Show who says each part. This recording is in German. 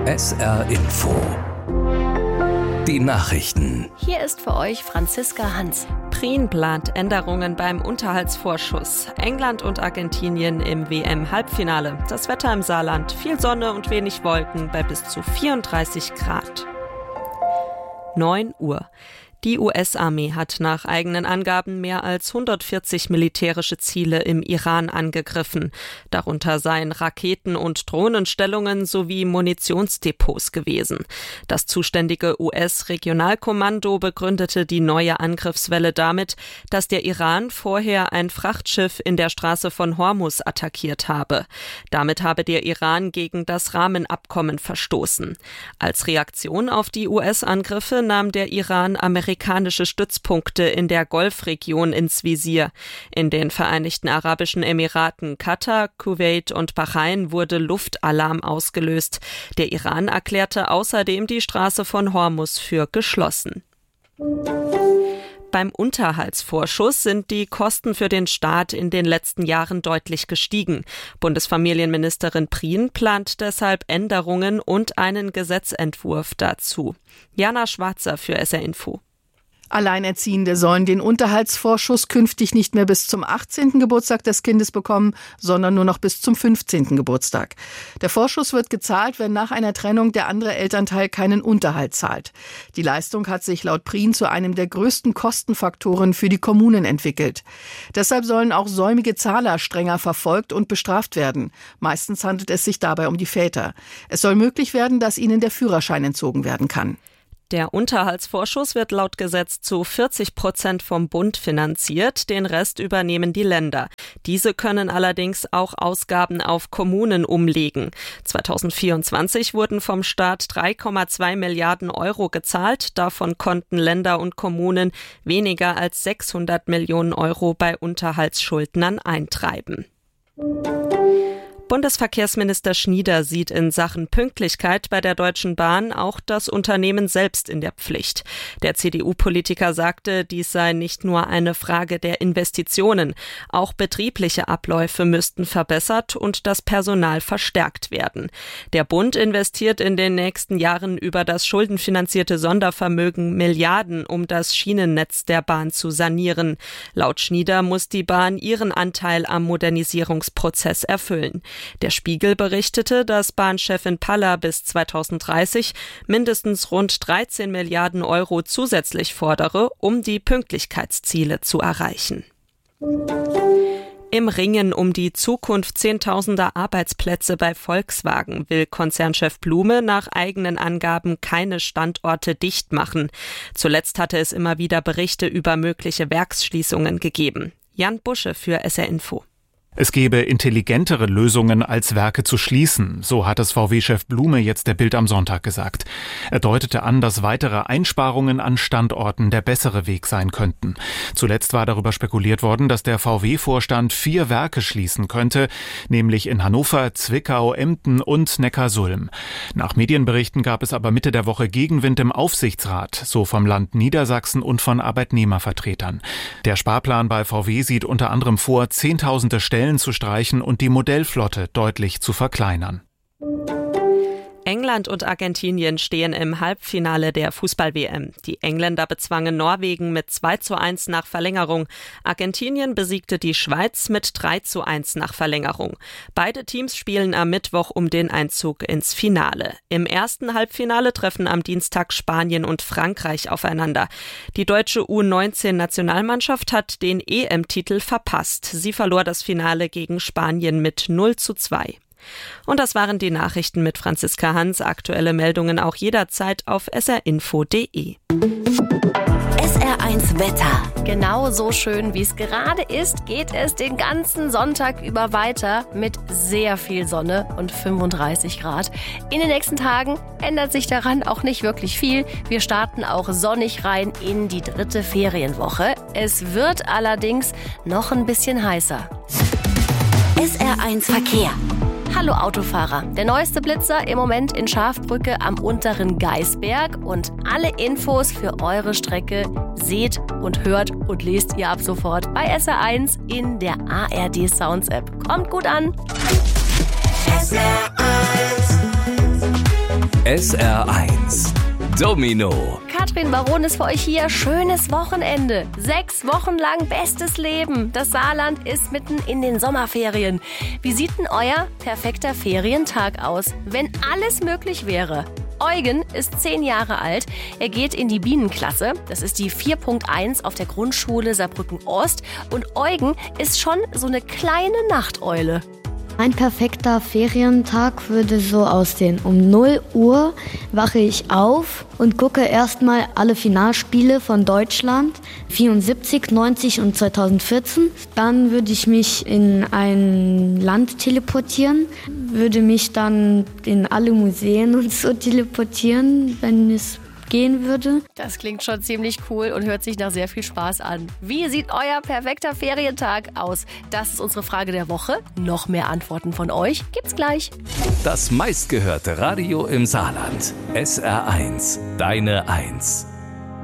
Speaker 1: SR Info. Die Nachrichten.
Speaker 2: Hier ist für euch Franziska Hans.
Speaker 3: Prien plant Änderungen beim Unterhaltsvorschuss. England und Argentinien im WM-Halbfinale. Das Wetter im Saarland: viel Sonne und wenig Wolken bei bis zu 34 Grad. 9 Uhr. Die US-Armee hat nach eigenen Angaben mehr als 140 militärische Ziele im Iran angegriffen. Darunter seien Raketen- und Drohnenstellungen sowie Munitionsdepots gewesen. Das zuständige US-Regionalkommando begründete die neue Angriffswelle damit, dass der Iran vorher ein Frachtschiff in der Straße von Hormuz attackiert habe. Damit habe der Iran gegen das Rahmenabkommen verstoßen. Als Reaktion auf die US-Angriffe nahm der Iran amerikanische Stützpunkte in der Golfregion ins Visier. In den Vereinigten Arabischen Emiraten, Katar, Kuwait und Bahrain wurde Luftalarm ausgelöst. Der Iran erklärte außerdem die Straße von Hormuz für geschlossen. Beim Unterhaltsvorschuss sind die Kosten für den Staat in den letzten Jahren deutlich gestiegen. Bundesfamilienministerin Prien plant deshalb Änderungen und einen Gesetzentwurf dazu. Jana Schwarzer für SR Info.
Speaker 4: Alleinerziehende sollen den Unterhaltsvorschuss künftig nicht mehr bis zum 18. Geburtstag des Kindes bekommen, sondern nur noch bis zum 15. Geburtstag. Der Vorschuss wird gezahlt, wenn nach einer Trennung der andere Elternteil keinen Unterhalt zahlt. Die Leistung hat sich laut Prien zu einem der größten Kostenfaktoren für die Kommunen entwickelt. Deshalb sollen auch säumige Zahler strenger verfolgt und bestraft werden. Meistens handelt es sich dabei um die Väter. Es soll möglich werden, dass ihnen der Führerschein entzogen werden kann.
Speaker 3: Der Unterhaltsvorschuss wird laut Gesetz zu 40% vom Bund finanziert, den Rest übernehmen die Länder. Diese können allerdings auch Ausgaben auf Kommunen umlegen. 2024 wurden vom Staat 3,2 Milliarden Euro gezahlt, davon konnten Länder und Kommunen weniger als 600 Millionen Euro bei Unterhaltsschuldnern eintreiben. Bundesverkehrsminister Schnieder sieht in Sachen Pünktlichkeit bei der Deutschen Bahn auch das Unternehmen selbst in der Pflicht. Der CDU-Politiker sagte, dies sei nicht nur eine Frage der Investitionen. Auch betriebliche Abläufe müssten verbessert und das Personal verstärkt werden. Der Bund investiert in den nächsten Jahren über das schuldenfinanzierte Sondervermögen Milliarden, um das Schienennetz der Bahn zu sanieren. Laut Schnieder muss die Bahn ihren Anteil am Modernisierungsprozess erfüllen. Der Spiegel berichtete, dass Bahnchefin Paller bis 2030 mindestens rund 13 Milliarden Euro zusätzlich fordere, um die Pünktlichkeitsziele zu erreichen. Im Ringen um die Zukunft zehntausender Arbeitsplätze bei Volkswagen will Konzernchef Blume nach eigenen Angaben keine Standorte dicht machen. Zuletzt hatte es immer wieder Berichte über mögliche Werksschließungen gegeben. Jan Busche für SR Info.
Speaker 5: Es gebe intelligentere Lösungen, als Werke zu schließen, so hat es VW-Chef Blume jetzt der Bild am Sonntag gesagt. Er deutete an, dass weitere Einsparungen an Standorten der bessere Weg sein könnten. Zuletzt war darüber spekuliert worden, dass der VW-Vorstand 4 Werke schließen könnte, nämlich in Hannover, Zwickau, Emden und Neckarsulm. Nach Medienberichten gab es aber Mitte der Woche Gegenwind im Aufsichtsrat, so vom Land Niedersachsen und von Arbeitnehmervertretern. Der Sparplan bei VW sieht unter anderem vor, Zehntausende Stellen zu streichen und die Modellflotte deutlich zu verkleinern.
Speaker 3: England und Argentinien stehen im Halbfinale der Fußball-WM. Die Engländer bezwangen Norwegen mit 2:1 nach Verlängerung. Argentinien besiegte die Schweiz mit 3:1 nach Verlängerung. Beide Teams spielen am Mittwoch um den Einzug ins Finale. Im ersten Halbfinale treffen am Dienstag Spanien und Frankreich aufeinander. Die deutsche U19-Nationalmannschaft hat den EM-Titel verpasst. Sie verlor das Finale gegen Spanien mit 0:2. Und das waren die Nachrichten mit Franziska Hans. Aktuelle Meldungen auch jederzeit auf srinfo.de.
Speaker 2: SR1 Wetter. Genau so schön, wie es gerade ist, geht es den ganzen Sonntag über weiter mit sehr viel Sonne und 35 Grad. In den nächsten Tagen ändert sich daran auch nicht wirklich viel. Wir starten auch sonnig rein in die 3. Ferienwoche. Es wird allerdings noch ein bisschen heißer.
Speaker 6: SR1 Verkehr.
Speaker 2: Hallo Autofahrer, der neueste Blitzer im Moment in Schafbrücke am unteren Geisberg und alle Infos für eure Strecke seht und hört und lest ihr ab sofort bei SR1 in der ARD Sounds App. Kommt gut an!
Speaker 1: SR1 SR1 Domino.
Speaker 2: Katrin Baron ist für euch hier. Schönes Wochenende. 6 Wochen lang bestes Leben. Das Saarland ist mitten in den Sommerferien. Wie sieht denn euer perfekter Ferientag aus, wenn alles möglich wäre? Eugen ist 10 Jahre alt. Er geht in die Bienenklasse. Das ist die 4.1 auf der Grundschule Saarbrücken-Ost. Und Eugen ist schon so eine kleine Nachteule.
Speaker 7: Ein perfekter Ferientag würde so aussehen. Um 0 Uhr wache ich auf und gucke erstmal alle Finalspiele von Deutschland, 74, 90 und 2014. Dann würde ich mich in ein Land teleportieren, würde mich dann in alle Museen und so teleportieren, wenn es gehen würde.
Speaker 2: Das klingt schon ziemlich cool und hört sich nach sehr viel Spaß an. Wie sieht euer perfekter Ferientag aus? Das ist unsere Frage der Woche. Noch mehr Antworten von euch gibt's gleich.
Speaker 1: Das meistgehörte Radio im Saarland. SR1, deine 1.